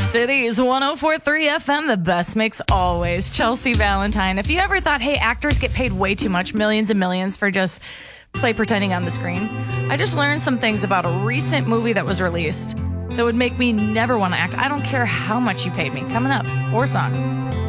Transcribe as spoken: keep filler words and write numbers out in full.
Cities one oh four point three F M, the best mix always. Chelsea Valentine. If you ever thought, hey, actors get paid way too much, millions and millions for just play pretending on the screen, I just learned some things about a recent movie that was released that would make me never want to act. I don't care how much you paid me. Coming up, four songs.